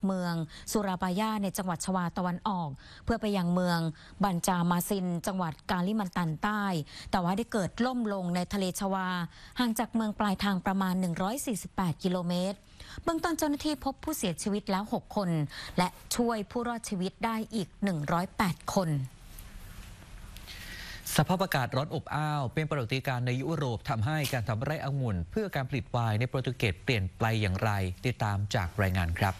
เมืองสุราบายาในจังหวัดชวาตะวันออกเพื่อไปยังเมืองบันจามาซินจังหวัดกาลิมันตันใต้แต่ว่าได้เกิดล่มลงในทะเลชวาห่างจากเมืองปลายทางประมาณ148 กิโลเมตรเบื้องต้นเจ้าหน้าที่พบผู้เสียชีวิตแล้ว6 คนและช่วยผู้รอดชีวิตได้อีก108 คนสภาพอากาศร้อนอบอ้าวเป็นปรากฏการณ์ในยุโรปทำให้การทำไร่องุ่นเพื่อการผลิตไวน์ในโปรตุเกสเปลี่ยนไปอย่างไรติดตามจากรายงานครับ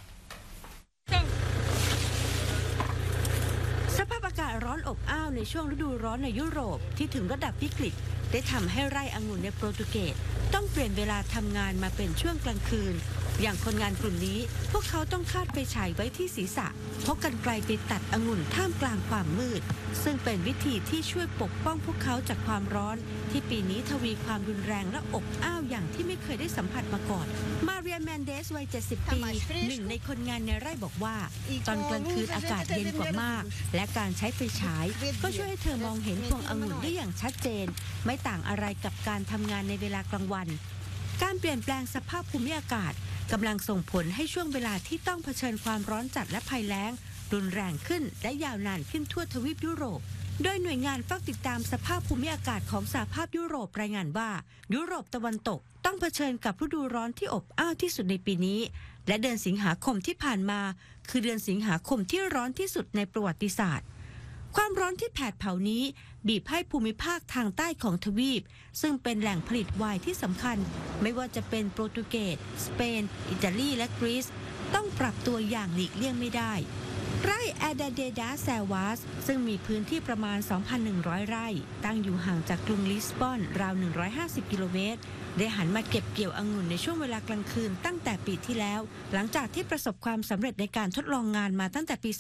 สภาพอากาศร้อนอบอ้าวในช่วงฤดูร้อนในยุโรปที่ถึงระดับวิกฤตได้ทำให้ไร่องุ่นในโปรตุเกสต้องเปลี่ยนเวลาทำงานมาเป็นช่วงกลางคืนอย่างคนงานกลุ่มนี้พวกเขาต้องคาดไฟฉายไว้ที่ศีรษะเพราะกรรไกรไปตัดองุ่นท่ามกลางความมืดซึ่งเป็นวิธีที่ช่วยปกป้องพวกเขาจากความร้อนที่ปีนี้ทวีความรุนแรงและอบอ้าวอย่างที่ไม่เคยได้สัมผัสมาก่อนมาเรียแมนเดสวัย70 ปีหนึ่งในคนงานในไร่บอกว่าตอนกลางคืนอากาศเย็นกว่ามากและการใช้ไฟฉายก็ช่วยให้เธอมองเห็นพวงองุ่นได้อย่างชัดเจนไม่ต่างอะไรกับการทำงานในเวลากลางวันการเปลี่ยนแปลงสภาพภูมิอากาศกำลังส่งผลให้ช่วงเวลาที่ต้องเผชิญความร้อนจัดและภัยแล้งรุนแรงขึ้นและยาวนานขึ้นทั่วทวีปยุโรปโดยหน่วยงานเฝ้าติดตามสภาพภูมิอากาศของสหภาพยุโรปรายงานว่ายุโรปตะวันตกต้องเผชิญกับฤดูร้อนที่อบอ้าวที่สุดในปีนี้และเดือนสิงหาคมที่ผ่านมาคือเดือนสิงหาคมที่ร้อนที่สุดในประวัติศาสตร์ความร้อนที่แผดเผานี้บีบให้ภูมิภาคทางใต้ของทวีปซึ่งเป็นแหล่งผลิตไวน์ที่สำคัญไม่ว่าจะเป็นโปรตุเกสสเปนอิตาลีและกรีซต้องปรับตัวอย่างหลีกเลี่ยงไม่ได้ไร่แอดาเดดาแซวาสซึ่งมีพื้นที่ประมาณ 2,100 ไร่ตั้งอยู่ห่างจากกรุงลิสบอนราว150 กิโลเมตรได้หันมาเก็บเกี่ยวองุ่นในช่วงเวลากลางคืนตั้งแต่ปีที่แล้วหลังจากที่ประสบความสำเร็จในการทดลองงานมาตั้งแต่ปี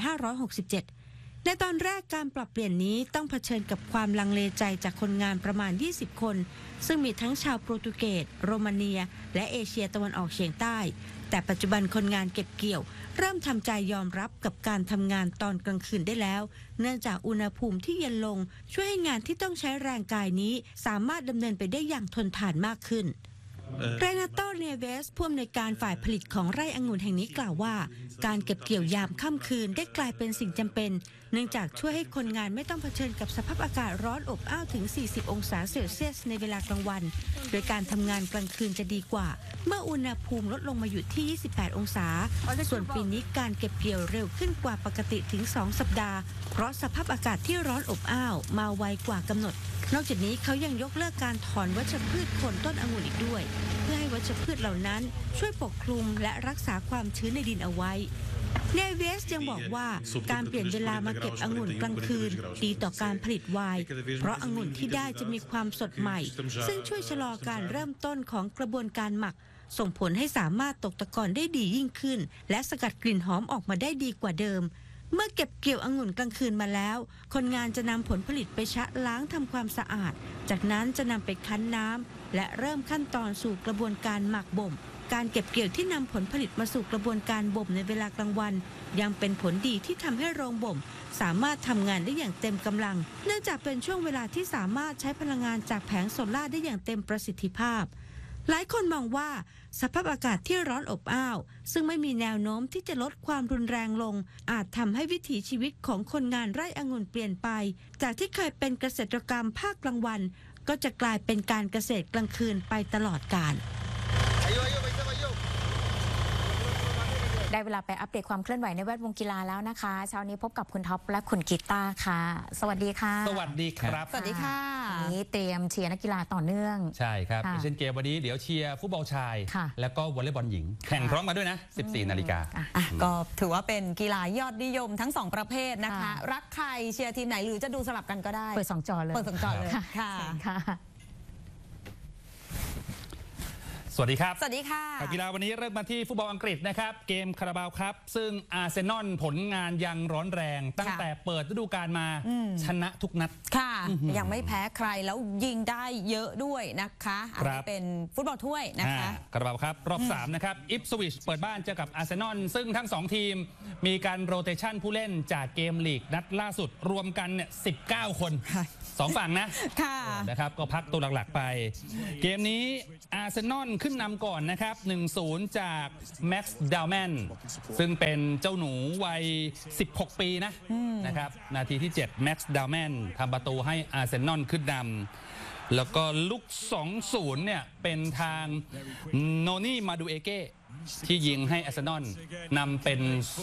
2567ในตอนแรกการปรับเปลี่ยนนี้ต้องเผชิญกับความลังเลใจจากคนงานประมาณ20 คนซึ่งมีทั้งชาวโปรตุเกสโรมาเนียและเอเชียตะวันออกเฉียงใต้แต่ปัจจุบันคนงานเก็บเกี่ยวเริ่มทำใจยอมรับกับการทำงานตอนกลางคืนได้แล้วเนื่องจากอุณหภูมิที่เย็นลงช่วยให้งานที่ต้องใช้แรงกายนี้สามารถดำเนินไปได้อย่างทนทานมากขึ้นเรนาโต เนเวสผู้อำนวยการฝ่ายผลิตของไร่องุ่นแห่งนี้กล่าวว่าการเก็บเกี่ยวยามค่ำคืนได้กลายเป็นสิ่งจำเป็นเนื่องจากช่วยให้คนงานไม่ต้องเผชิญกับสภาพอากาศร้อนอบอ้าวถึง40 องศาเซลเซียสในเวลากลางวันโดยการทำงานกลางคืนจะดีกว่าเมื่ออุณหภูมิลดลงมาอยู่ที่28 องศาส่วนปีนี้การเก็บเกี่ยวเร็วขึ้นกว่าปกติถึง2 สัปดาห์เพราะสภาพอากาศที่ร้อนอบอ้าวมาไวกว่ากำหนดนอกจากนี้เขายังยกเลิกการถอนวัชพืชโคนต้นองุ่นอีกด้วยเพื่อให้วัชพืชเหล่านั้นช่วยปกคลุมและรักษาความชื้นในดินเอาไว้เนเวสยังบอกว่าการเปลี่ยนเวลามาเก็บองุ่นกลางคืนดีต่อการผลิตไวน์เพราะองุ่นที่ได้จะมีความสดใหม่ซึ่งช่วยชะลอการเริ่มต้นของกระบวนการหมักส่งผลให้สามารถตกตะกอนได้ดียิ่งขึ้นและสกัดกลิ่นหอมออกมาได้ดีกว่าเดิมเมื่อเก็บเกี่ยวองุ่นกลางคืนมาแล้วคนงานจะนำผลผลิตไปชะล้างทำความสะอาดจากนั้นจะนำไปคั้นน้ำและเริ่มขั้นตอนสู่กระบวนการหมักบ่มการเก็บเกี่ยวที่นำผลผลิตมาสู่กระบวนการบ่มในเวลากลางวันยังเป็นผลดีที่ทำให้โรงบ่มสามารถทำงานได้อย่างเต็มกำลังเนื่องจากเป็นช่วงเวลาที่สามารถใช้พลังงานจากแผงโซล่าร์ได้อย่างเต็มประสิทธิภาพหลายคนมองว่าสภาพอากาศที่ร้อนอบอ้าวซึ่งไม่มีแนวโน้มที่จะลดความรุนแรงลงอาจทำให้วิถีชีวิตของคนงานไร่องุ่นเปลี่ยนไปจากที่เคยเป็นเกษตรกรรมภาคกลางวันก็จะกลายเป็นการเกษตรกลางคืนไปตลอดกาลได้เวลาไปอัปเดตความเคลื่อนไหวในแวดวงกีฬาแล้วนะคะเช้านี้พบกับคุณท็อปและคุณกีตาร์ค่ะสวัสดีค่ะสวัสดีครับสวัสดีค่ะวันนี้เตรียมเชียร์นักกีฬาต่อเนื่องใช่ครับเช่นเกมวันนี้เดี๋ยวเชียร์ฟุตบอลชายแล้วก็วอลเลย์บอลหญิงแข่งพร้อมกันด้วยนะ 14 นาฬิกาก็ถือว่าเป็นกีฬายอดนิยมทั้ง2ประเภทนะคะรักใครเชียร์ทีมไหนหรือจะดูสลับกันก็ได้เปิด2 จอเลยค่ะสวัสดีครับสวัสดีค่ะกีฬาวันนี้เริ่มมาที่ฟุตบอลอังกฤษนะครับเกมคาราบาวครับซึ่งอาร์เซนอลผลงานยังร้อนแรงตั้งแต่เปิดฤดูกาลมาชนะทุกนัดค่ะยังไม่แพ้ใครแล้วยิงได้เยอะด้วยนะคะอันนี้เป็นฟุตบอลถ้วยนะคะคาราบาวครับรอบ3นะครับอิปสวิชเปิดบ้านเจอกับอาร์เซนอลซึ่งทั้ง2ทีมมีการโรเตชันผู้เล่นจากเกมลีกนัดล่าสุดรวมกันเนี่ย19 คน2 ฝั่งนะครับก็พักตัวหลักๆไปเกมนี้อาร์เซนอลขึ้นนำก่อนนะครับ 1-0 จากแม็กซ์ดาวแมนซึ่งเป็นเจ้าหนูวัย 16 ปีนะครับนาทีที่ 7 แม็กซ์ดาวแมนทำประตูให้อาร์เซนอลขึ้นนำแล้วก็ลุก 2-0 เนี่ยเป็นทางโนนี่มาดูเอเก้ที่ยิงให้อาร์เซนอลนำเป็น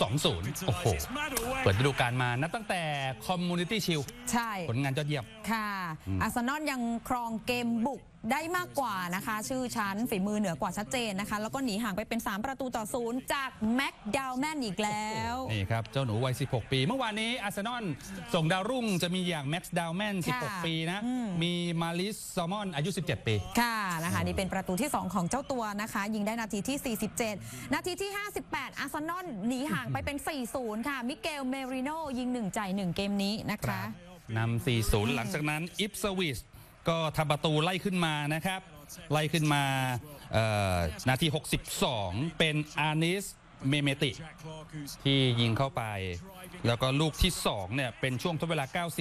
2-0 โอ้โหเปิดฤดูกาลมานับตั้งแต่คอมมูนิตี้ชิลใช่ผลงานยอดเยี่ยมค่ะอาร์เซนอลยังครองเกมบุกได้มากกว่านะคะชื่อชั้นฝีมือเหนือกว่าชัดเจนนะคะแล้วก็หนีห่างไปเป็น3-0จากแม็กดาวแมนอีกแล้วนี่ครับเจ้าหนูวัย 16 ปี เมื่อวานนี้อาร์เซนอลส่งดาวรุ่งจะมีอย่างแม็กซ์ดาวแมน 16 ปีนะมีมาลิสซอมอนอายุ 17 ปีค่ะนะคะนี่เป็นประตูที่ 2 ของเจ้าตัวนะคะยิงได้นาทีที่ 47 นาทีที่ 58 อาร์เซนอลหนีห่างไปเป็น 4-0 ค่ะมิเกลเมริโนยิง1จ่าย1เกมนี้นะคะนำ 4-0 หลังจากนั้นอิปสวิชก็ทำประตูไล่ขึ้นมานะครับไล่ขึ้นมานาที 62 เป็นอาร์นิสเมเมติที่ยิงเข้าไปแล้วก็ลูกที่2เนี่ยเป็นช่วงทดเวลา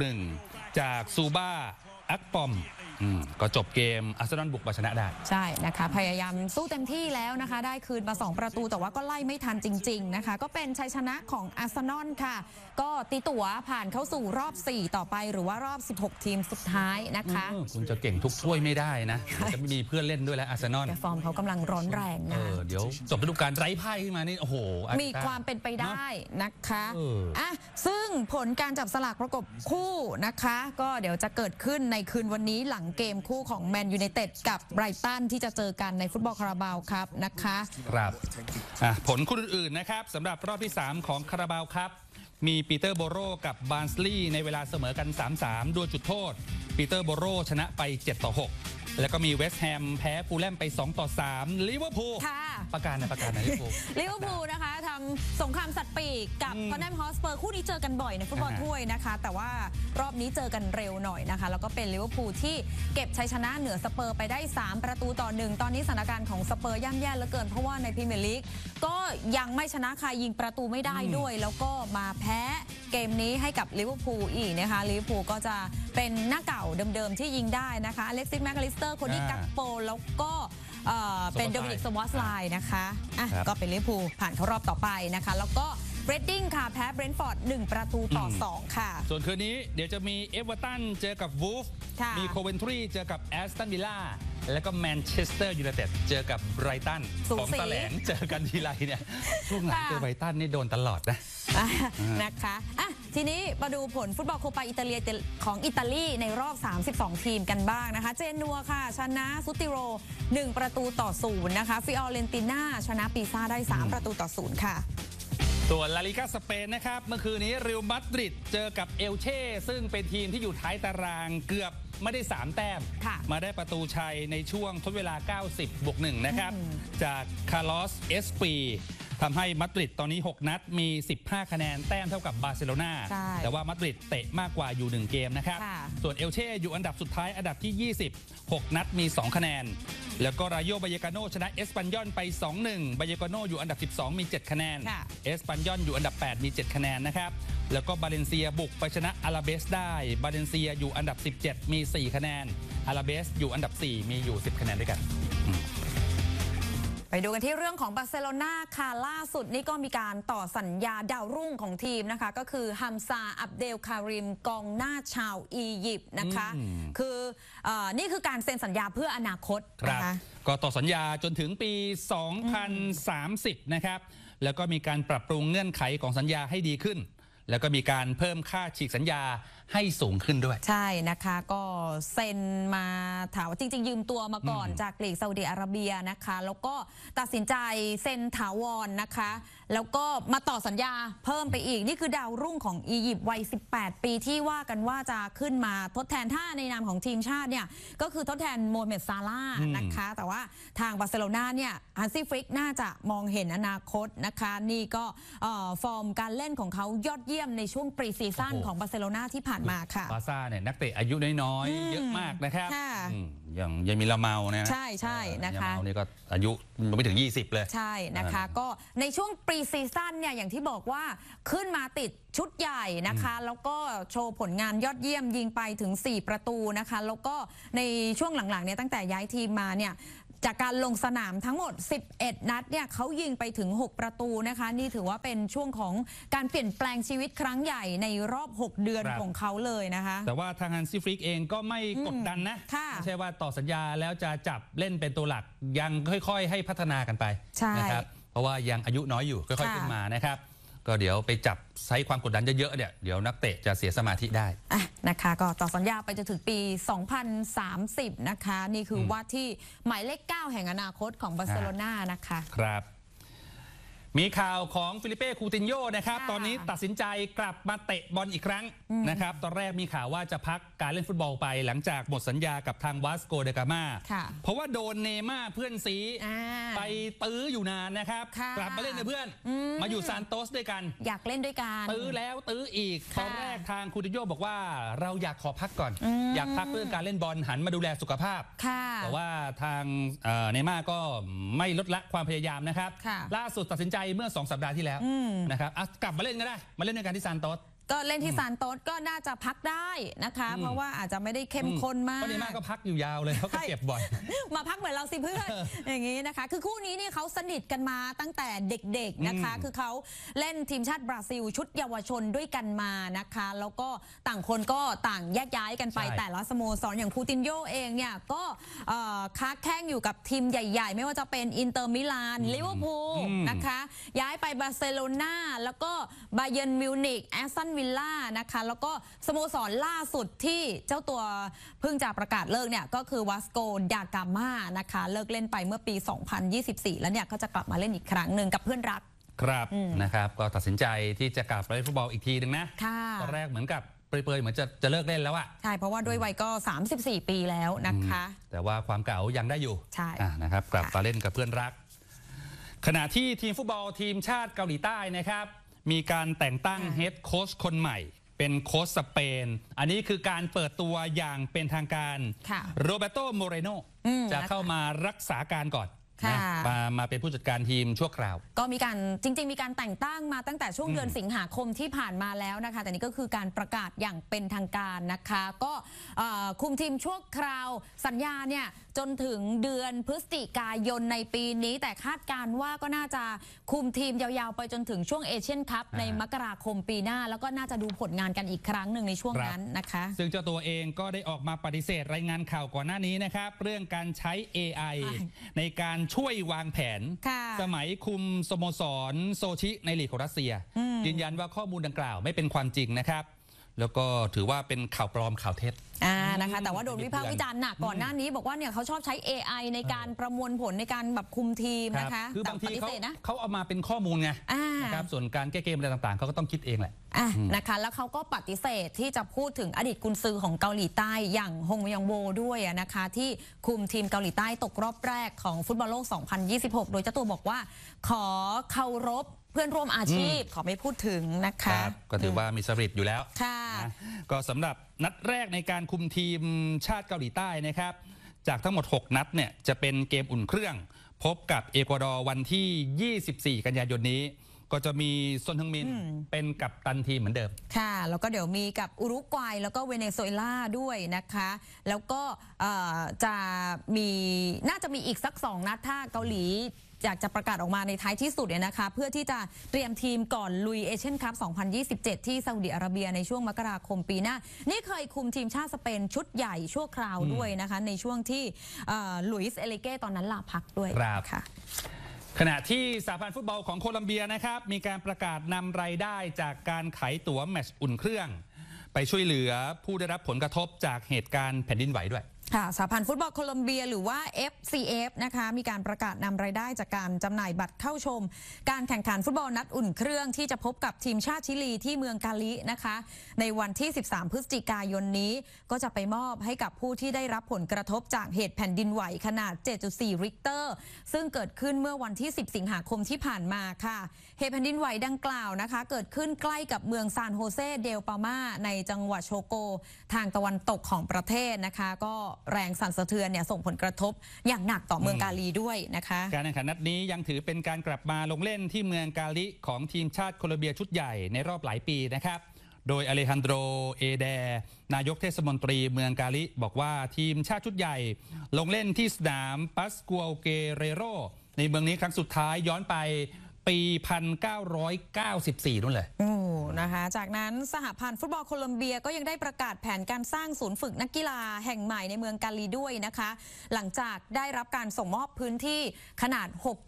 90+1 จากซูบ้าอักปอมก็จบเกมอาร์เซนอลบุกมาชนะได้ใช่นะคะพยายามสู้เต็มที่แล้วนะคะได้คืนมา2ประตูแต่ว่าก็ไล่ไม่ทันจริงๆนะคะก็เป็นชัยชนะของอาร์เซนอลค่ะก็ตีตั๋วผ่านเข้าสู่รอบ4ต่อไปหรือว่ารอบ16ทีมสุดท้ายนะคะคุณจะเก่งทุกถ้วยไม่ได้นะจะไม่มีเพื่อนเล่นด้วยแล้วอาร์เซนอลแต่ฟอร์มเขากำลังร้อนแรงนะเดี๋ยวจบฤดูกาลไร้พ่ายขึ้นมานี่โอ้โหมีความเป็นไปได้นะคะซึ่งผลการจับสลากประกบคู่นะคะก็เดี๋ยวจะเกิดขึ้นในคืนวันนี้หลังเกมคู่ของแมนยูไนเต็ดกับไบรตันที่จะเจอกันในฟุตบอลคาราบาวครับนะคะครับผลคู่อื่นๆนะครับสำหรับรอบที่3ของคาราบาวครับมีปีเตอร์โบโรกับบาร์นสลีย์ในเวลาเสมอกัน 3-3 ดวลจุดโทษปีเตอร์โบโรชนะไป 7-6 แล้วก็มีเวสต์แฮมแพ้ฟูลแลมไป 2-3 ลิเวอร์พูลประกาศนะลิเวอร์พูลลิเวอร์พูลนะคะทำสงครามสัตว์ปีกกับท็อตแนมฮอตสเปอร์คู่นี้เจอกันบ่อยในฟุตบอลถ้วยนะคะแต่ว่ารอบนี้เจอกันเร็วหน่อยนะคะแล้วก็เป็นลิเวอร์พูลที่เก็บชัยชนะเหนือสเปอร์ไปได้3-1ตอนนี้สถานการณ์ของสเปอร์ย่ำแย่เหลือเกินเพราะว่าในพรีเมียร์ลีกก็ยังไม่ชนะใครยิงประตูไม่ได้ด้วยแล้วก็มาแพ้เกมนี้ให้กับลิเวอร์พูลอีกนะคะลิเวอร์พูลก็จะเป็นหน้าเก่าเดิมๆที่ยิงได้นะคะอเล็กซิสแมคอลิสเตอร์โคดี้กัปโปแล้วก็เป็นโดมินิก สวอสไลน์นะคะก็เป็นลิเวอร์พูลผ่านเข้ารอบต่อไปนะคะแล้วก็เบรดดิ้งค่ะแพ้เบรนท์ฟอร์ด1-2ค่ะส่วนคืนนี้เดี๋ยวจะมีเอเวอร์ตันเจอกับวูฟมีโคเวนทรีเจอกับแอสตันวิลล่าแล้วก็แมนเชสเตอร์ยูไนเต็ดเจอกับไบรตันของแถลงเจอกันทีไรเนี่ยช่วงหลังเจอไบรตันนี่โดนตลอดนะคะทีนี้มาดูผลฟุตบอลโคปาอิตาเลียของอิตาลีในรอบ32ทีมกันบ้างนะคะเจนัวค่ะชนะซุติโร1-0นะคะฟิออเรนติน่าชนะปีซ่าได้3-0ค่ะส่วนลาลิกาสเปนนะครับเมื่อคืนนี้เรอัลมาดริดเจอกับเอลเช่ซึ่งเป็นทีมที่อยู่ท้ายตารางเกือบไม่ได้3แต้มมาได้ประตูชัยในช่วงทดเวลา 90+1 นะครับจากคาร์ลอสเอสปีทำให้มาดริดตอนนี้6นัดมี15คะแนนแต้มเท่ากับบาร์เซโลนาแต่ว่ามาดริดเตะมากกว่าอยู่1เกมนะครับส่วนเอลเช่อยู่อันดับสุดท้ายอันดับที่20 6นัดมี2คะแนนแล้วก็รายโยบายกาโนชนะเอสปันยอนไป 2-1 บายกาโนอยู่อันดับ12มี7คะแนนเอสปันยอนอยู่อันดับ8มี7คะแนนนะครับแล้วก็บาเลนเซียบุกไปชนะอาราเบสได้บาเลนเซียอยู่อันดับ17มี4คะแนนอาราเบสอยู่อันดับ4มีอยู่10คะแนนด้วยกันไปดูกันที่เรื่องของบาร์เซโลนาค่ะล่าสุดนี่ก็มีการต่อสัญญาดาวรุ่งของทีมนะคะก็คือฮัมซาอับเดลคาริมกองหน้าชาวอียิปต์นะคะคือนี่คือการเซ็นสัญญาเพื่ออนาคตนะคะก็ต่อสัญญาจนถึงปี 2030 นะครับแล้วก็มีการปรับปรุงเงื่อนไขของสัญญาให้ดีขึ้นแล้วก็มีการเพิ่มค่าฉีกสัญญาให้สูงขึ้นด้วยใช่นะคะก็เซ็นมาถามว่าจริงๆยืมตัวมาก่อนจากลีกซาอุดิอาระเบียนะคะแล้วก็ตัดสินใจเซ็นถาวรนะคะแล้วก็มาต่อสัญญาเพิ่มไปอีกนี่คือดาวรุ่งของอียิปต์วัย18 ปีที่ว่ากันว่าจะขึ้นมาทดแทนถ้าในนามของทีมชาติเนี่ยก็คือทดแทนโมฮัมเหม็ดซาลาห์นะคะแต่ว่าทางบาร์เซโลนาเนี่ยฮันซี่ฟลิกน่าจะมองเห็นอนาคตนะคะนี่ก็ฟอร์มการเล่นของเขายอดเยี่ยมในช่วงปรีซีซั่นของบาร์เซโลนาที่ผ่านมาค่ะบาร์ซ่าเนี่ยนักเตะอายุน้อยๆเยอะมากนะครับอย่างยังมีละเมานะใช่นะคะละเมานี่ก็อายุไม่ถึง20เลยใช่นะคะก็ในช่วงปรีซีซั่นเนี่ยอย่างที่บอกว่าขึ้นมาติดชุดใหญ่นะคะแล้วก็โชว์ผลงานยอดเยี่ยมยิงไปถึง4ประตูนะคะแล้วก็ในช่วงหลังๆเนี่ยตั้งแต่ย้ายทีมมาเนี่ยจากการลงสนามทั้งหมด11นัดเนี่ยเขายิงไปถึง6ประตูนะคะนี่ถือว่าเป็นช่วงของการเปลี่ยนแปลงชีวิตครั้งใหญ่ในรอบ6เดือนของเขาเลยนะคะแต่ว่าทางฮันซี่ฟลิกเองก็ไม่กดดันนะไม่ใช่ว่าต่อสัญญาแล้วจะจับเล่นเป็นตัวหลักยังค่อยๆให้พัฒนากันไปนะครับเพราะว่ายังอายุน้อยอยู่ค่อยๆขึ้นมานะครับก็เดี๋ยวไปจับใช้ความกดดันเยอะๆเนี่ยเดี๋ยวนักเตะจะเสียสมาธิได้นะคะก็ต่อสัญญาไปจนถึงปี 2030 นะคะนี่คือว่าที่หมายเลข 9 แห่งอนาคตของบาร์เซโลนานะคะครับมีข่าวของฟิลิเป้คูตินโญ่นะครับตอนนี้ตัดสินใจกลับมาเตะบอลอีกครั้งนะครับตอนแรกมีข่าวว่าจะพักการเล่นฟุตบอลไปหลังจากหมดสัญญากับทางวาสโกเดกาม่าเพราะว่าโดนเนม่าเพื่อนซีไปตื้ออยู่นานนะครับกลับมาเล่นกับเพื่อนมาอยู่ซานโตสด้วยกันอยากเล่นด้วยกันตื้อแล้วตื้ออีกตอนแรกทางคูตินโญ่บอกว่าเราอยากขอพักก่อนอยากพักเรื่องการเล่นบอลหันมาดูแลสุขภาพแต่ว่าทางเนม่าก็ไม่ลดละความพยายามนะครับล่าสุดตัดสินใจเมื่อ2 สัปดาห์ที่แล้วนะครับกลับมาเล่นก็ได้มาเล่นในการที่ซานโตสก็เล่นที่ซานโตสก็น่าจะพักได้นะคะเพราะว่าอาจจะไม่ได้เข้มข้นมากเพราะเนม่าก็พักอยู่ยาวเลยเขาก็เก็บบ่อยมาพักเหมือนเราสิเพื่อนอย่างนี้นะคะคือคู่นี้นี่เขาสนิทกันมาตั้งแต่เด็กๆนะคะคือเขาเล่นทีมชาติบราซิลชุดเยาวชนด้วยกันมานะคะแล้วก็ต่างคนก็ต่างแยกย้ายกันไปแต่ละสโมสรอย่างคูตินโญ่เองเนี่ยก็ค้าแข่งอยู่กับทีมใหญ่ๆไม่ว่าจะเป็นอินเตอร์มิลานลิเวอร์พูลนะคะย้ายไปบาร์เซโลนาแล้วก็บาเยิร์นมิวนิกแอสตันวิลล่านะคะแล้วก็สโมสรล่าสุดที่เจ้าตัวเพิ่งจะประกาศเลิกเนี่ยก็คือวาสโกดากาม่านะคะเลิกเล่นไปเมื่อปี 2024 แล้วเนี่ยก็จะกลับมาเล่นอีกครั้งหนึ่งกับเพื่อนรักครับนะครับก็ตัดสินใจที่จะกลับไปเล่นฟุตบอลอีกทีหนึ่งนะตอนแรกเหมือนกับเปรยๆเหมือนจะเลิกเล่นแล้วอะใช่เพราะว่าด้วยวัยก็34 ปีแล้วนะคะแต่ว่าความเก่ายังได้อยู่ใช่นะครับกลับมาเล่นกับเพื่อนรักขณะที่ทีมฟุตบอลทีมชาติเกาหลีใต้นะครับมีการแต่งตั้งเฮดโค้ชคนใหม่เป็นโค้ชสเปนอันนี้คือการเปิดตัวอย่างเป็นทางการโรเบโตโมเรโนจะเข้ามารักษาการก่อนมาเป็นผู้จัดการทีมชั่วคราวก็มีการจริงๆมีการแต่งตั้งมาตั้งแต่ช่วงเดือนสิงหาคมที่ผ่านมาแล้วนะคะแต่นี่ก็คือการประกาศอย่างเป็นทางการนะคะก็คุมทีมชั่วคราวสัญญาเนี่ยจนถึงเดือนพฤศจิกายนในปีนี้แต่คาดการว่าก็น่าจะคุมทีมยาวๆไปจนถึงช่วงเอเชียนคัพในมกราคมปีหน้าแล้วก็น่าจะดูผลงานกันอีกครั้งหนึ่งในช่วงนั้นนะคะซึ่งเจ้าตัวเองก็ได้ออกมาปฏิเสธรายงานข่าวก่อนหน้านี้นะครับเรื่องการใช้ AI ในการช่วยวางแผนสมัยคุมสโมสรโซชิในลีกของรัสเซียยืนยันว่าข้อมูลดังกล่าวไม่เป็นความจริงนะครับแล้วก็ถือว่าเป็นข่าวปลอมข่าวเท็จนะคะแต่ว่าโดนวิพากษ์วิจารณ์หนักก่อนหน้านี้บอกว่าเนี่ยเขาชอบใช้ AI ในการประมวลผลในการแบบคุมทีมนะคะคือบางทีเขาเอามาเป็นข้อมูลไงนะครับส่วนการแก้เกมอะไรต่างๆเขาก็ต้องคิดเองแหละนะคะแล้วเขาก็ปฏิเสธที่จะพูดถึงอดีตกุนซือของเกาหลีใต้อย่างฮงยองโวด้วยนะคะที่คุมทีมเกาหลีใต้ตกรอบแรกของฟุตบอลโลก 2026 โดยเจ้าตัวบอกว่าขอเคารพเพื่อนร่วมอาชีพขอไม่พูดถึงนะคะก็ถือว่ามีสปิริตอยู่แล้วก็สำหรับนัดแรกในการคุมทีมชาติเกาหลีใต้นะครับจากทั้งหมด6นัดเนี่ยจะเป็นเกมอุ่นเครื่องพบกับเอกวาดอร์วันที่24 กันยายนนี้ก็จะมีซอนฮึงมินเป็นกัปตันทีมเหมือนเดิมค่ะแล้วก็เดี๋ยวมีกับอุรุกวัยแล้วก็เวเนซุเอลาด้วยนะคะแล้วก็จะมีน่าจะมีอีกสัก2นัดถ้าเกาหลีอยากจะประกาศออกมาในท้ายที่สุดเนี่ยนะคะเพื่อที่จะเตรียมทีมก่อนลุยเอเชียนคัพ 2027 ที่ซาอุดิอาระเบียในช่วงมกราคมปีหน้านี่เคยคุมทีมชาติสเปนชุดใหญ่ชั่วคราวด้วยนะคะในช่วงที่ลุยส์เอเลเก้ตอนนั้นลาพักด้วยค่ะขณะที่สหพันธ์ฟุตบอลของโคลัมเบียนะครับมีการประกาศนำรายได้จากการขายตั๋วแมตช์อุ่นเครื่องไปช่วยเหลือผู้ได้รับผลกระทบจากเหตุการณ์แผ่นดินไหวด้วยค่ะสหพันธ์ฟุตบอลโคลอมเบียหรือว่า FCF นะคะมีการประกาศนำรายได้จากการจำหน่ายบัตรเข้าชมการแข่งขันฟุตบอลนัดอุ่นเครื่องที่จะพบกับทีมชาติชิลีที่เมืองกาลินะคะในวันที่13 พฤศจิกายนนี้ก็จะไปมอบให้กับผู้ที่ได้รับผลกระทบจากเหตุแผ่นดินไหวขนาด 7.4 ริกเตอร์ซึ่งเกิดขึ้นเมื่อวันที่10 สิงหาคมที่ผ่านมาค่ะตุแผ่นดินไหวดังกล่าวนะคะเกิดขึ้นใกล้กับเมืองซานโฮเซเดลปามาในจังหวัดโชโกทางตะวันตกของประเทศนะคะก็แรงสั่นสะเทือนเนี่ยส่งผลกระทบอย่างหนักต่อเมืองกาลีด้วยนะคะการแข่งขันนัดนี้ยังถือเป็นการกลับมาลงเล่นที่เมืองกาลิของทีมชาติโคลอมเบียชุดใหญ่ในรอบหลายปีนะครับโดยอเลฮันโดรเอเดนายกเทศมนตรีเมืองกาลิบอกว่าทีมชาติชุดใหญ่ลงเล่นที่สนามปัสกัวเกเรโรในเมืองนี้ครั้งสุดท้ายย้อนไปปี 1994 นู่นเลยนะคะจากนั้นสหพันธ์ฟุตบอลโคลอมเบียก็ยังได้ประกาศแผนการสร้างศูนย์ฝึกนักกีฬาแห่งใหม่ในเมืองกาลีด้วยนะคะหลังจากได้รับการส่งมอบพื้นที่ขนาด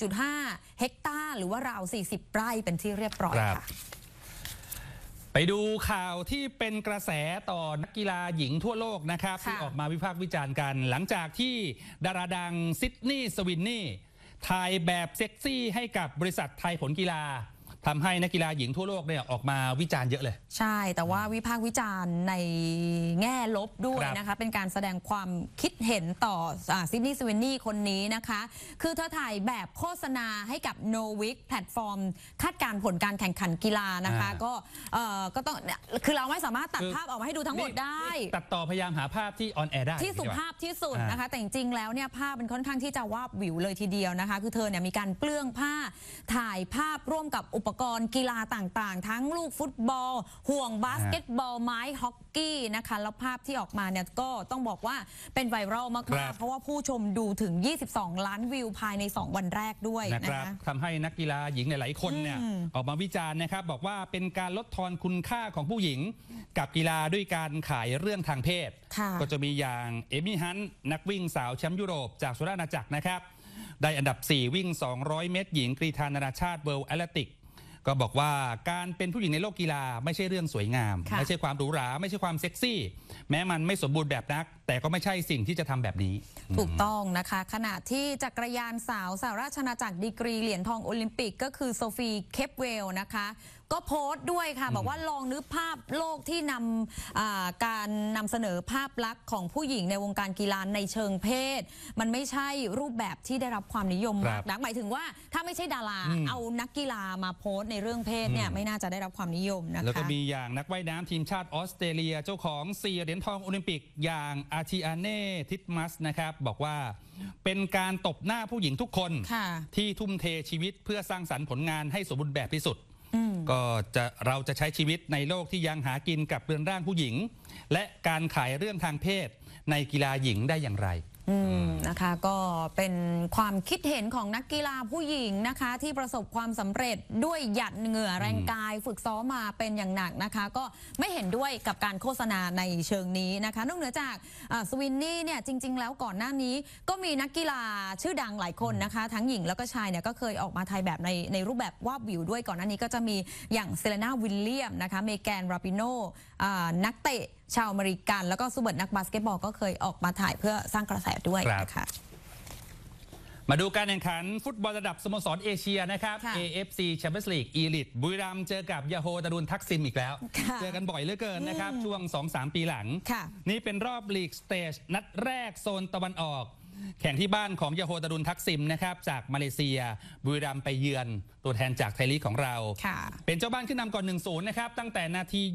6.5 เฮกตาร์หรือว่าราว 40 ไร่เป็นที่เรียบร้อยค่ะไปดูข่าวที่เป็นกระแสต่อนักกีฬาหญิงทั่วโลกนะครับที่ออกมาวิพากษ์วิจารณ์กันหลังจากที่ดาราดังซิดนีย์สวินนี่ถ่ายแบบเซ็กซี่ให้กับบริษัทไทยผลกีฬาทำให้นักกีฬาหญิงทั่วโลกเนี่ยออกมาวิจารณ์เยอะเลยใช่แต่ว่าวิพากษ์วิจารณ์ในแง่ลบด้วยนะคะเป็นการแสดงความคิดเห็นต่อซิดนีย์สวินนี่คนนี้นะคะคือเธอถ่ายแบบโฆษณาให้กับ Novic แพลตฟอร์มคาดการผลการแข่งขันกีฬานะคะก็ต้องคือเราไม่สามารถตัดภาพออกมาให้ดูทั้งหมดได้ตัดต่อพยายามหาภาพที่ออนแอร์ได้ที่สุภาพที่สุดนะคะแต่จริงๆแล้วเนี่ยภาพเป็นค่อนข้างที่จะวาบวิวเลยทีเดียวนะคะคือเธอเนี่ยมีการเปลื้องผ้าถ่ายภาพร่วมกับอุปกรณ์กีฬาต่างๆทั้งลูกฟุตบอลห่วงบาสเกตบอลไม้ฮอกกี้นะคะแล้วภาพที่ออกมาเนี่ยก็ต้องบอกว่าเป็นไวรัลมากๆเพราะว่าผู้ชมดูถึง22 ล้านวิวภายใน2วันแรกด้วยนะครับทำให้นักกีฬาหญิงหลายๆคนเนี่ยออกมาวิจารณ์นะครับบอกว่าเป็นการลดทอนคุณค่าของผู้หญิงกับกีฬาด้วยการขายเรื่องทางเพศก็จะมีอย่างเอมี่ฮันต์นักวิ่งสาวแชมป์ยุโรปจากสุราษฎร์อาณาจักรนะครับได้อันดับ4วิ่ง200เมตรหญิงกรีฑานานาชาติเวิลด์แอตเลติกก็บอกว่าการเป็นผู้หญิงในโลกกีฬาไม่ใช่เรื่องสวยงามไม่ใช่ความหรูหราไม่ใช่ความเซ็กซี่แม้มันไม่สมบูรณ์แบบนักแต่ก็ไม่ใช่สิ่งที่จะทำแบบนี้ถูกต้องนะคะขณะที่จักรยานสาวสหราชอาณาจักรดีกรีเหรียญทองโอลิมปิกก็คือโซฟีเคปเวลนะคะก็โพสต์ด้วยค่ะบอกว่าลองนึกภาพโลกที่การนำเสนอภาพลักษณ์ของผู้หญิงในวงการกีฬาในเชิงเพศมันไม่ใช่รูปแบบที่ได้รับความนิยมมากนักหมายถึงว่าถ้าไม่ใช่ดาราเอานักกีฬามาโพสต์ในเรื่องเพศเนี่ยไม่น่าจะได้รับความนิยมนะคะแล้วก็มีอย่างนักว่ายน้ำทีมชาติออสเตรเลียเจ้าของ4 เหรียญทองโอลิมปิกอย่างอาชิอาเน่ทิตมัสนะครับบอกว่าเป็นการตบหน้าผู้หญิงทุกคนที่ทุ่มเทชีวิตเพื่อสร้างสรรค์ผลงานให้สมบูรณ์แบบที่สุดก็เราจะใช้ชีวิตในโลกที่ยังหากินกับเรือนร่างผู้หญิงและการขายเรื่องทางเพศในกีฬาหญิงได้อย่างไรนะคะก็เป็นความคิดเห็นของนักกีฬาผู้หญิงนะคะที่ประสบความสำเร็จด้วยหยัดเหงื่อแรงกายฝึกซ้อมมาเป็นอย่างหนักนะคะก็ไม่เห็นด้วยกับการโฆษณาในเชิงนี้นะคะนอกเหนือจากสวินนี่เนี่ยจริงๆแล้วก่อนหน้านี้ก็มีนักกีฬาชื่อดังหลายคนนะคะทั้งหญิงแล้วก็ชายเนี่ยก็เคยออกมาถ่ายแบบในรูปแบบวาบวิวด้วยก่อนหน้านี้ก็จะมีอย่างเซเลนาวิลเลียมนะคะเมแกนราปิโนนักเตะชาวอเมริกันแล้วก็ซูเบิร์ตนักบาสเกตบอลก็เคยออกมาถ่ายเพื่อสร้างกระแสด้วยนะคะมาดูการแข่งขันฟุตบอลระดับสโมสรเอเชียนะครับ AFC Champions League Elite บุรีรัมย์เจอกับยาโฮดารุนทักซิมอีกแล้วเจอกันบ่อยเหลือเกินนะครับช่วง 2-3 ปีหลังนี่เป็นรอบลีกสเตจนัดแรกโซนตะวันออกแข่งที่บ้านของยาโฮดารุนทักซิมนะครับจากมาเลเซียบุรีรัมย์ไปเยือนตัวแทนจากไทยลีกของเราเป็นเจ้าบ้านขึ้นนำก่อน 1-0 นะครับตั้งแต่นาที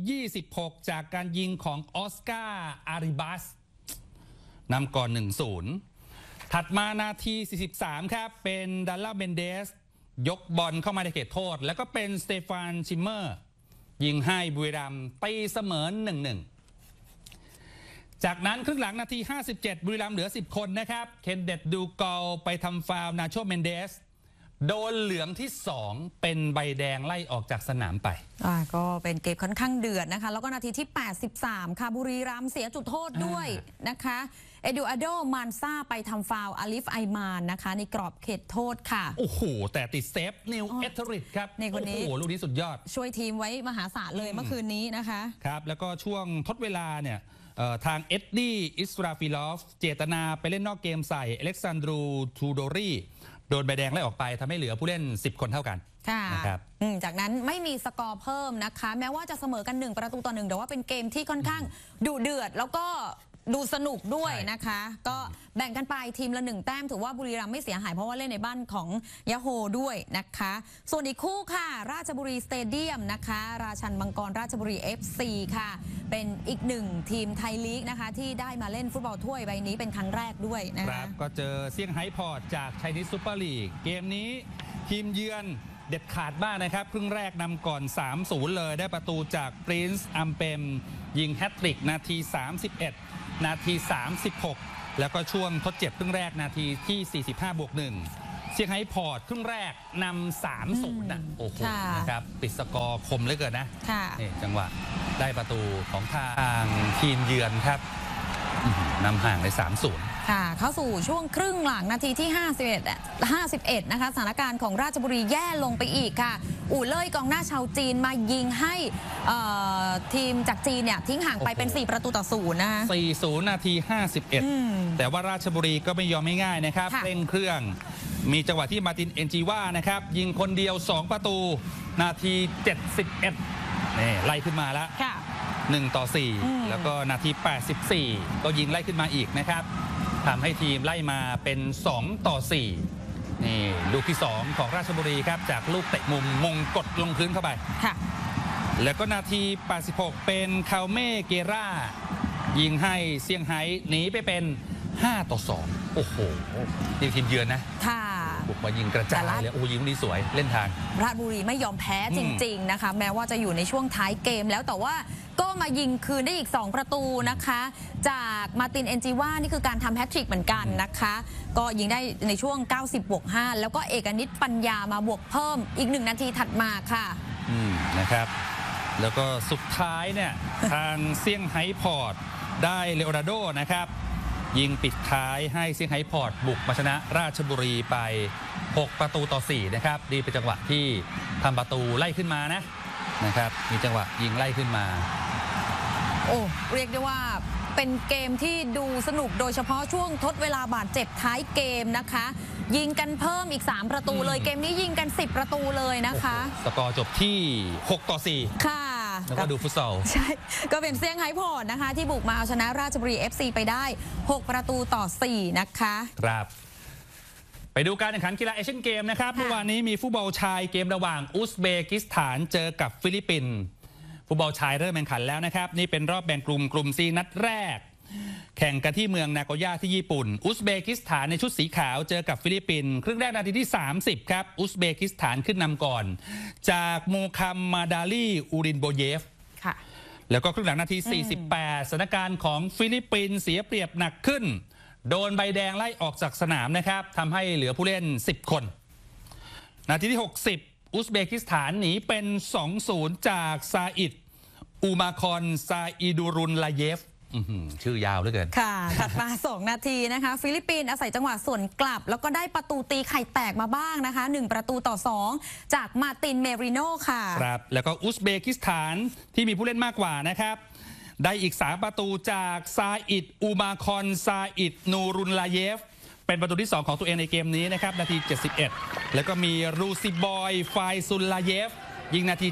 26 จากการยิงของออสการ์อาริบัสนำก่อน 1-0 ถัดมานาที 43 ครับเป็นดัลล่าเบนเดสยกบอลเข้ามาในเขตโทษแล้วก็เป็นสเตฟานชิมเมอร์ยิงให้บุรีรัมย์ตีเสมอ 1-1จากนั้นครึ่งหลังนาที 57 บุรีรัมย์เหลือ 10 คนนะครับเคนเดตดูกอลไปทำฟาวล์นาโชเมนเดสโดนเหลืองที่ 2เป็นใบแดงไล่ออกจากสนามไปก็เป็นเกมค่อนข้างเดือดนะคะแล้วก็นาทีที่ 83 ค่ะบุรีรัมย์เสียจุดโทษด้วยนะคะเอดูอาโดมานซาไปทำฟาวล์อาลิฟไอมานนะคะในกรอบเขตโทษค่ะโอ้โหแต่ติดเซฟนิวเอเทริดครับในคนนี้โอ้โหลูกนี้สุดยอดช่วยทีมไว้มหาศาลเลยเมื่อคืนนี้นะคะครับแล้วก็ช่วงทดเวลาเนี่ยทางเอ็ดดี้อิสราฟิลอฟเจตนาไปเล่นนอกเกมใส่อเล็กซานดรูทูโดรีโดนใบแดงไล่ออกไปทำให้เหลือผู้เล่น10 คนเท่ากันนะครับจากนั้นไม่มีสกอร์เพิ่มนะคะแม้ว่าจะเสมอกัน1-1แต่ว่าเป็นเกมที่ค่อนข้างดุเดือดแล้วก็ดูสนุกด้วยนะคะก็แบ่งกันไปทีมละ1 แต้มถือว่าบุรีรัมย์ไม่เสียหายเพราะว่าเล่นในบ้านของยะโฮด้วยนะคะส่วนอีกคู่ค่ะราชบุรีสเตเดียมนะคะราชันมังกรราชบุรี FC ค่ะเป็นอีก1ทีมไทยลีกนะคะที่ได้มาเล่นฟุตบอลถ้วยใบนี้เป็นครั้งแรกด้วยนะคะก็เจอเซี่ยงไฮ้พอร์ตจากไชนีสซูเปอร์ลีกเกมนี้ทีมเยือนเด็ดขาดมากนะครับครึ่งแรกนำก่อน 3-0 เลยได้ประตูจากปรินซ์อัมเปมยิงแฮตทริกนาที 31 นาที 36 แล้วก็ช่วงทดเจ็บครึ่งแรกนาทีที่ 45+1 เซี่ยงไฮ้พอร์ตครึ่งแรกนำ 3-0 นะโอ้โหนะครับปิดสกอร์คมเหลือเกินนะนี่จังหวะได้ประตูของทางทีมเยือนครับนำห่างใน 3-0 ค่ะเข้าสู่ช่วงครึ่งหลังนาทีที่ 51 นะคะสถานการณ์ของราชบุรีแย่ลงไปอีกค่ะอู่เล่ยกองหน้าชาวจีนมายิงให้ทีมจากจีนเนี่ยทิ้งห่างไปเป็น4-0นะคะ 4-0 นาที 51 แต่ว่าราชบุรีก็ไม่ยอมไม่ง่ายนะครับเร่งเครื่องมีจังหวะที่มาตินเอนจิว่านะครับยิงคนเดียว2 ประตูนาที 71นี่ไล่ขึ้นมาแล้ว1-4 แล้วก็นาที 84 ก็ยิงไล่ขึ้นมาอีกนะครับทำให้ทีมไล่มาเป็น2-4นี่ลูกที่2ของราชบุรีครับจากลูกเตะมุมมงกดลงพื้นเข้าไปแล้วก็นาที 86 เป็นคาเม่เกรายิงให้เซี่ยงไฮ้หนีไปเป็น5-2โอ้โหนี่ทีมเยือนนะบุกมายิงกระจายเลยโอ้ยิงดีสวยเล่นทางราชบุรีไม่ยอมแพ้จริงๆนะคะแม้ว่าจะอยู่ในช่วงท้ายเกมแล้วแต่ว่าก็มายิงคืนได้อีก2 ประตูนะคะจากมาตินเอนจิว่านี่คือการทำแฮตทริกเหมือนกันนะคะก็ยิงได้ในช่วง 90+5 แล้วก็เอกนิตปัญญามาบวกเพิ่มอีก1 นาทีถัดมาค่ะนะครับแล้วก็สุดท้ายเนี่ย ทางเซี่ยงไฮ้พอร์ตได้เลโอนาร์โดนะครับยิงปิดท้ายให้เซี่ยงไฮ้พอร์ตบุกมาชนะราชบุรีไป6-4นะครับดีเป็นจังหวะที่ทำประตูไล่ขึ้นมานะครับมีจังหวะยิงไล่ขึ้นมาโอ้เรียกได้ว่าเป็นเกมที่ดูสนุกโดยเฉพาะช่วงทดเวลาบาดเจ็บท้ายเกมนะคะยิงกันเพิ่มอีก3 ประตูเลยเกมนี้ยิงกัน10 ประตูเลยนะคะสกอร์จบที่6-4 ค่ะแล้วก็ดูฟุตซอลใช่ก็เป็นเซี่ยงไฮ้พอร์ตนะคะที่บุกมาเอาชนะราชบุรี FC ไปได้6-4นะคะครับไปดูการแข่งขันกีฬาเอเชียนเกมนะครับเมื่อวานนี้มีฟุตบอลชายเกมระหว่างอุซเบกิสถานเจอกับฟิลิปปินส์ฟุตบอลชายเริ่มแข่งขันแล้วนะครับนี่เป็นรอบแบ่งกลุ่ม C นัดแรกแข่งกันที่เมืองนาโกย่าที่ญี่ปุ่นอุซเบกิสถานในชุดสีขาวเจอกับฟิลิปปินส์ครึ่งแรกนาทีที่30ครับอุซเบกิสถานขึ้นนำก่อนจากโมคัมมาดาลีอูรินโบเยฟแล้วก็ครึ่งหลังนาที48สถานการณ์ของฟิลิปปินส์เสียเปรียบหนักขึ้นโดนใบแดงไล่ออกจากสนามนะครับทำให้เหลือผู้เล่น10 คนนาทีที่60อุซเบกิสถานหนีเป็น 2-0 จากซาอิดอูมาคอนซาอิดูรุนลาเยฟชื่อยาวเหลือเกินค่ะถัดมา2 นาทีนะคะฟิลิปปินส์อาศัยจังหวะส่วนกลับแล้วก็ได้ประตูตีไข่แตกมาบ้างนะคะ1-2จากมาตินเมริโน่ค่ะครับแล้วก็อุซเบกิสถานที่มีผู้เล่นมากกว่านะครับได้อีก3 ประตูจากซาอิดอูมาคอนซาอิดนูรุนลาเยฟเป็นประตูที่2ของตัวเองในเกมนี้นะครับนาที71แล้วก็มีรูซิบอยไฟซุนลาเยฟยิงนาที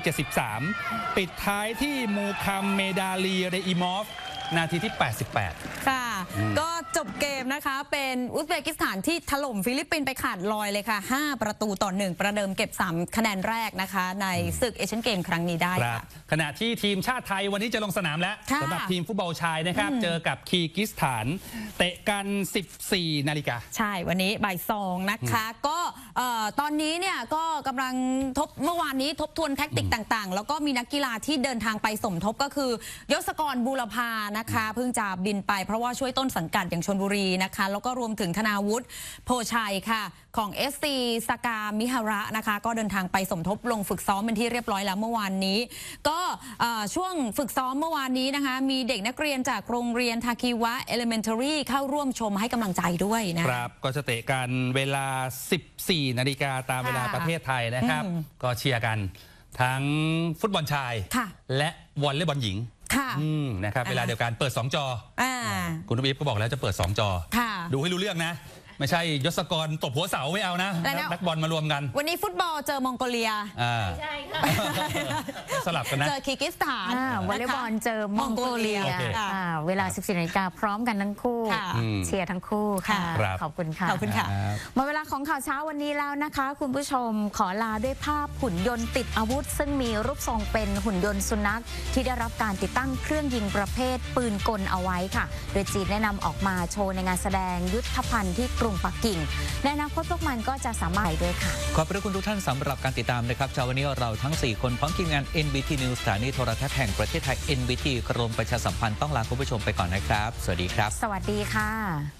73ปิดท้ายที่มูคัมเมดาลีเรอิมอฟนาทีที่88 ค่ะก็จบเกมนะคะเป็นอุซเบกิสถานที่ถล่มฟิลิปปินส์ไปขาดลอยเลยค่ะ5-1ประเดิมเก็บ3 คะแนนแรกนะคะในศึกเอเชียนเกมครั้งนี้ได้ค่ะขณะที่ทีมชาติไทยวันนี้จะลงสนามแล้วสำหรับทีมฟุตบอลชายนะครับเจอกับคีร์กิสถานเตะกัน 14 นาฬิกาใช่วันนี้บ่าย 2นะคะก็ตอนนี้เนี่ยก็กำลังเมื่อวานนี้ทบทวนแทคติกต่างๆแล้วก็มีนักกีฬาที่เดินทางไปสมทบก็คือยศกรบูรพานะคะเพิ่งจะบินไปเพราะว่าช่วยต้นสังกัดอย่างชลบุรีนะคะแล้วก็รวมถึงธนาวุฒิโพชัยค่ะของ SC สกามิฮาระนะคะก็เดินทางไปสมทบลงฝึกซ้อมเป็นที่เรียบร้อยแล้วเมื่อวานนี้ก็ช่วงฝึกซ้อมเมื่อวานนี้นะคะมีเด็กนักเรียนจากโรงเรียนทาคิวะเอลิเมนทารีเข้าร่วมชมให้กำลังใจด้วยนะครับก็จะเตะกันเวลา 14 นาฬิกาตามเวลาประเทศไทยนะครับก็เชียร์กันทั้งฟุตบอลชายและวอลเลย์บอลหญิงนะครับเวลาเดียวกันเปิด2 จอคุณนุ๊กอีฟก็บอกแล้วจะเปิด2 จอดูให้รู้เรื่องนะไม่ใช่ยศกรตบหัวเสาไม่เอานะ นักบอลมารวมกันวันนี้ฟุตบอลเจอมองโกเลียใช่ค่ะสลับกันนะเจอคีร์กิสถานวอลเลย์บอลเจอมองโกเลียโอเคเวลา 14 นาฬิกาพร้อมกันทั้งคู่ค่ะเชียร์ทั้งคู่ค่ะครับขอบคุณค่ะขอบคุณค่ะหมดเวลาของข่าวเช้าวันนี้แล้วนะคะ คุณผู้ชมขอลาด้วยภาพหุ่นยนต์ติดอาวุธ ซึ่งมีรูปทรงเป็นหุ่นยนต์สุนัขที่ได้รับการติดตั้งเครื่องยิงประเภทปืนกลเอาไว้ค่ะ โดยจีนได้นำออกมาโชว์ในงานแสดงยุทธภัณฑ์ที่กรุงปักกิ่งในอนาคตพวกมันก็จะสามารถไปด้วยค่ะขอบพระคุณทุกท่านสำหรับการติดตามนะครับเช้าวันนี้เราทั้ง 4 คนพร้อมทีมงาน NBT News สถานีโทรทัศน์แห่งประเทศไทย NBT กรมประชาสัมพันธ์ต้องลาคุณผู้ชมไปก่อนนะครับ สวัสดีครับสวัสดีค่ะ